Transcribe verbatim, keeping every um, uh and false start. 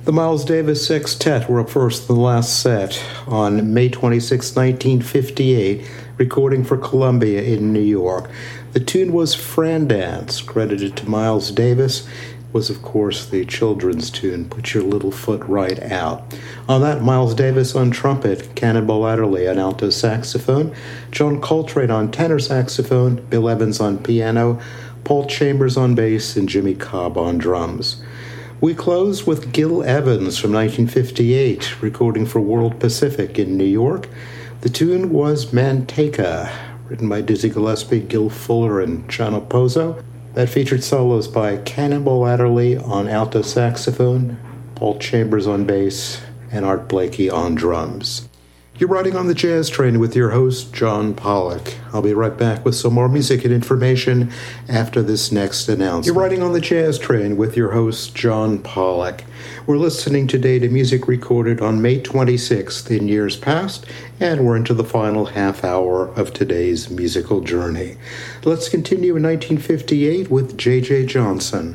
The Miles Davis Sextet were up first in the last set on May twenty-sixth, nineteen fifty-eight, recording for Columbia in New York. The tune was Fran Dance, credited to Miles Davis. It was, of course, the children's tune, Put Your Little Foot Right Out. On that, Miles Davis on trumpet, Cannonball Adderley on alto saxophone, John Coltrane on tenor saxophone, Bill Evans on piano, Paul Chambers on bass, and Jimmy Cobb on drums. We close with Gil Evans from nineteen fifty-eight, recording for World Pacific in New York. The tune was Manteca, written by Dizzy Gillespie, Gil Fuller, and John Opposo. That featured solos by Cannonball Adderley on alto saxophone, Paul Chambers on bass, and Art Blakey on drums. You're riding on the Jazz Train with your host, John Pollock. I'll be right back with some more music and information after this next announcement. You're riding on the Jazz Train with your host, John Pollock. We're listening today to music recorded on May twenty-sixth in years past, and we're into the final half hour of today's musical journey. Let's continue in nineteen fifty-eight with J J Johnson.